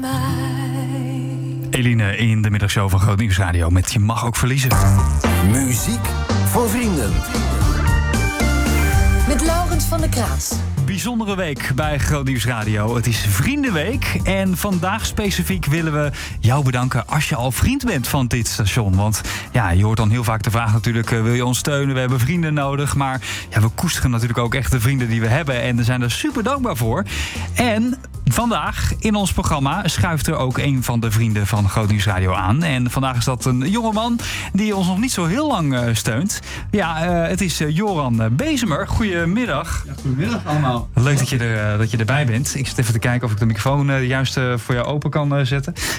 Eline in de middagshow van Groot Nieuws Radio met Je mag ook verliezen. Muziek voor vrienden. Met Laurens van der Kraats. Bijzondere week bij Groot Nieuws Radio. Het is Vriendenweek en vandaag specifiek willen we jou bedanken als je al vriend bent van dit station. Want ja, je hoort dan heel vaak de vraag natuurlijk, wil je ons steunen? We hebben vrienden nodig, maar ja, we koesteren natuurlijk ook echt de vrienden die we hebben en we zijn er super dankbaar voor. En vandaag in ons programma schuift er ook een van de vrienden van Groot Nieuws Radio aan. En vandaag is dat een jongeman die ons nog niet zo heel lang steunt. Ja, het is Joran Bezemer. Goedemiddag. Ja, goedemiddag allemaal. Leuk dat je erbij bent. Ik zit even te kijken of ik de microfoon juist voor jou open kan zetten.